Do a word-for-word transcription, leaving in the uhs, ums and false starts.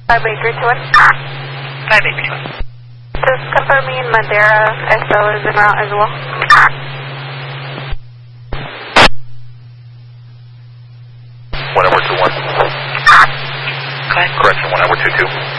five eight three two one. five eight three two one. Just confirming Madeira S O is en route as well. one hour two one. Go ahead. Correction, one hour two two.